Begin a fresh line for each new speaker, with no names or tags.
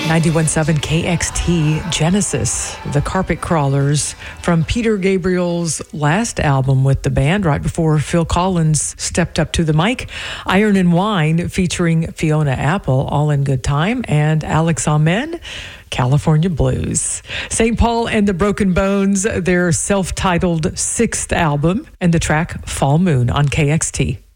91.7 KXT, Genesis, The Carpet Crawlers, from Peter Gabriel's last album with the band, right before Phil Collins stepped up to the mic. Iron and Wine, featuring Fiona Apple, All in Good Time, and Alex Amen, California Blues. St. Paul and the Broken Bones, their self-titled 6th album, and the track Fall Moon on KXT.